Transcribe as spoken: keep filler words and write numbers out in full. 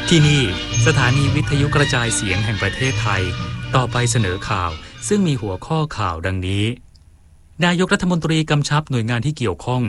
ที่นี่สถานีวิทยุกระจายเสียงแห่งประเทศไทยต่อไปเสนอข่าวซึ่งมีหัวข้อข่าวดังนี้นายกรัฐมนตรีกำชับหน่วยงานที่เกี่ยวข้อง